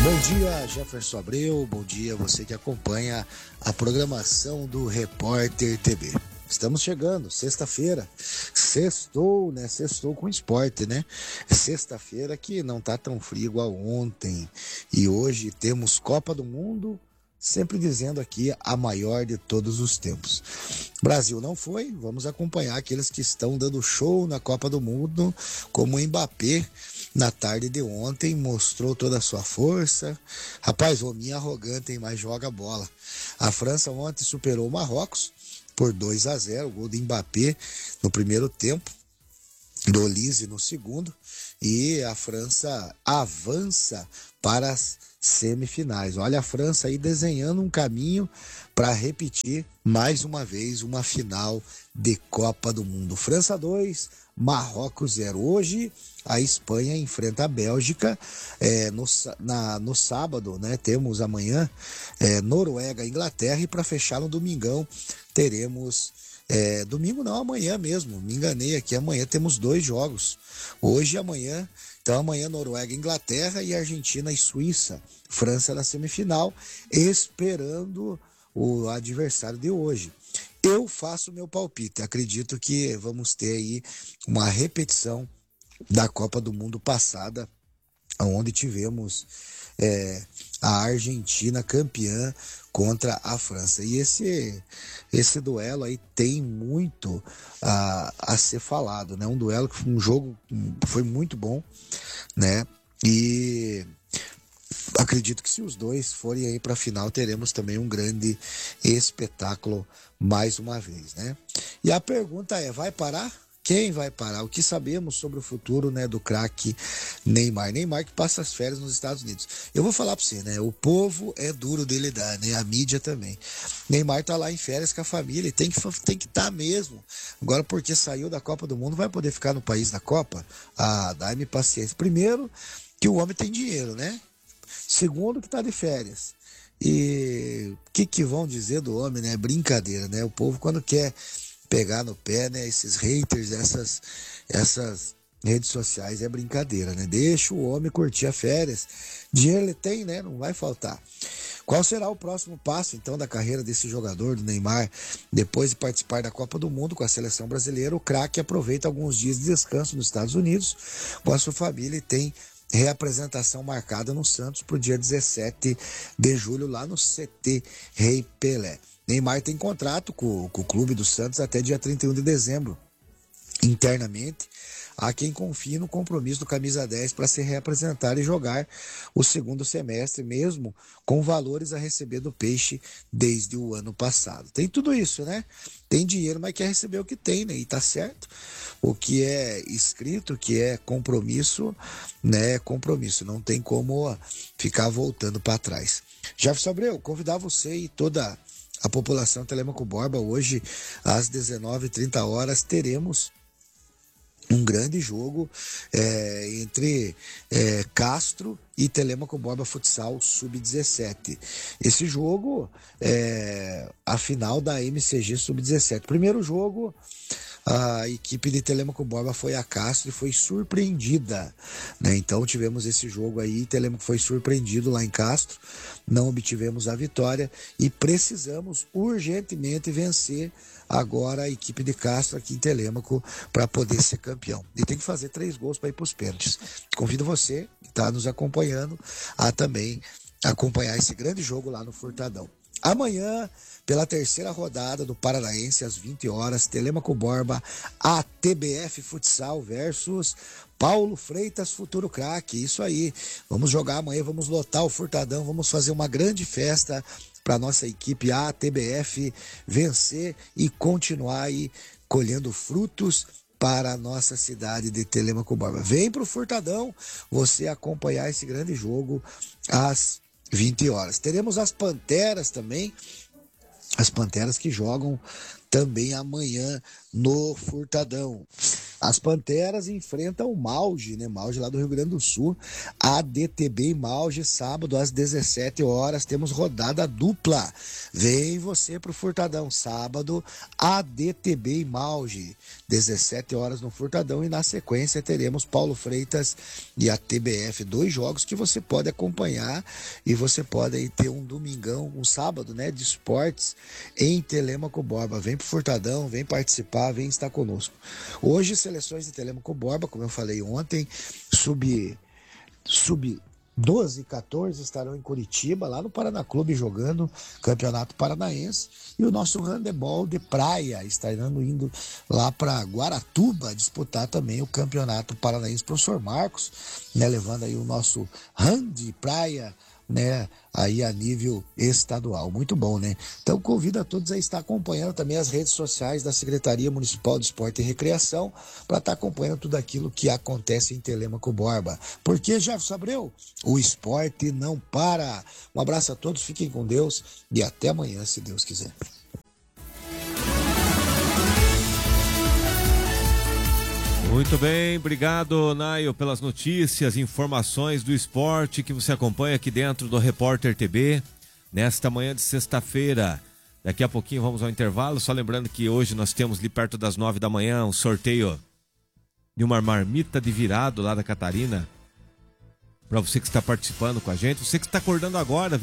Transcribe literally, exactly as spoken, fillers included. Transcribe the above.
Bom dia, Jefferson Abreu, bom dia você que acompanha a programação do Repórter T V. Estamos chegando, sexta-feira, sextou, né? Sextou com esporte, né? Sexta-feira que não tá tão frio igual ontem. E hoje temos Copa do Mundo, sempre dizendo aqui a maior de todos os tempos. Brasil não foi, vamos acompanhar aqueles que estão dando show na Copa do Mundo, como o Mbappé. Na tarde de ontem mostrou toda a sua força. Rapaz, o homem arrogante, hein, mas joga bola. A França ontem superou o Marrocos por dois a zero, o gol de Mbappé no primeiro tempo, do Olise no segundo, e a França avança para as semifinais. Olha a França aí desenhando um caminho para repetir mais uma vez uma final de Copa do Mundo. França dois, Marrocos zero. Hoje a Espanha enfrenta a Bélgica é, no, na, no sábado, né? Temos amanhã é, Noruega, Inglaterra, e para fechar no domingão teremos é, domingo não, amanhã mesmo, me enganei aqui, amanhã temos dois jogos, hoje e amanhã. Então amanhã Noruega, Inglaterra, e Argentina e Suíça. França na semifinal, esperando o adversário de hoje. Eu faço meu palpite, acredito que vamos ter aí uma repetição da Copa do Mundo passada, onde tivemos é, a Argentina campeã contra a França. E esse, esse duelo aí tem muito a, a ser falado, né? Um duelo que foi um jogo, foi muito bom, né? E acredito que se os dois forem aí para a final, teremos também um grande espetáculo mais uma vez, né? E a pergunta é, vai parar? Quem vai parar? O que sabemos sobre o futuro, né, do craque Neymar? Neymar que passa as férias nos Estados Unidos. Eu vou falar para você, né? O povo é duro de lidar, né? A mídia também. Neymar tá lá em férias com a família e tem que tem que estar mesmo. Agora, porque saiu da Copa do Mundo, vai poder ficar no país da Copa? Ah, dá-me paciência. Primeiro, que o homem tem dinheiro, né? Segundo, que tá de férias. E o que que vão dizer do homem, né? Brincadeira, né? O povo, quando quer pegar no pé, né? Esses haters, essas, essas redes sociais, é brincadeira, né? Deixa o homem curtir a férias. Dinheiro ele tem, né? Não vai faltar. Qual será o próximo passo, então, da carreira desse jogador, do Neymar? Depois de participar da Copa do Mundo com a seleção brasileira, o craque aproveita alguns dias de descanso nos Estados Unidos com a sua família e tem reapresentação marcada no Santos para o dia dezessete de julho, lá no C T Rei Pelé. Neymar tem contrato com, com o clube do Santos até dia trinta e um de dezembro. Internamente, há quem confie no compromisso do camisa dez para se reapresentar e jogar o segundo semestre, mesmo com valores a receber do Peixe desde o ano passado. Tem tudo isso, né? Tem dinheiro, mas quer receber o que tem, né? E tá certo. O que é escrito, o que é compromisso, né? É compromisso. Não tem como ficar voltando para trás. Jefferson Abreu, convidar você e toda a população Telêmaco Borba, hoje às dezenove e trinta horas teremos um grande jogo é, entre é, Castro e Telêmaco Borba Futsal sub dezessete. Esse jogo é a final da M C G sub dezessete. Primeiro jogo, a equipe de Telêmaco Borba foi a Castro e foi surpreendida, né? Então tivemos esse jogo aí, Telêmaco foi surpreendido lá em Castro, não obtivemos a vitória e precisamos urgentemente vencer agora a equipe de Castro aqui em Telêmaco para poder ser campeão. E tem que fazer três gols para ir para os pênaltis. Convido você que está nos acompanhando a também acompanhar esse grande jogo lá no Furtadão. Amanhã, pela terceira rodada do Paranaense, às vinte horas, Telêmaco Borba, A T B F Futsal versus Paulo Freitas, futuro craque. Isso aí, vamos jogar amanhã, vamos lotar o Furtadão, vamos fazer uma grande festa para nossa equipe A T B F vencer e continuar aí colhendo frutos para a nossa cidade de Telêmaco Borba. Vem para o Furtadão você acompanhar esse grande jogo às vinte horas. Teremos as Panteras também, as Panteras que jogam também amanhã no Furtadão. As Panteras enfrentam o Mauge, né? Mauge lá do Rio Grande do Sul. A D T B e Mauge, sábado às dezessete horas, temos rodada dupla. Vem você pro Furtadão, sábado, A D T B e Mauge, dezessete horas no Furtadão, e na sequência teremos Paulo Freitas e a T B F, dois jogos que você pode acompanhar e você pode aí ter um domingão, um sábado, né, de esportes em Telêmaco Borba. Vem pro Furtadão, vem participar, vem estar conosco. Hoje, seleções de Telêmaco Borba, como eu falei ontem, sub, sub doze e quatorze estarão em Curitiba, lá no Paraná Clube, jogando Campeonato Paranaense. E o nosso handebol de praia estarão indo lá para Guaratuba disputar também o Campeonato Paranaense. Professor Marcos, né, levando aí o nosso hand de praia, né, aí a nível estadual. Muito bom, né? Então convido a todos a estar acompanhando também as redes sociais da Secretaria Municipal de Esporte e Recreação para estar acompanhando tudo aquilo que acontece em Telêmaco Borba. Porque, Jefferson Abreu, o esporte não para. Um abraço a todos, fiquem com Deus e até amanhã, se Deus quiser. Muito bem, obrigado, Naio, pelas notícias, informações do esporte que você acompanha aqui dentro do Repórter T B, nesta manhã de sexta-feira. Daqui a pouquinho vamos ao intervalo, só lembrando que hoje nós temos ali perto das nove da manhã um sorteio de uma marmita de virado lá da Catarina, para você que está participando com a gente, você que está acordando agora,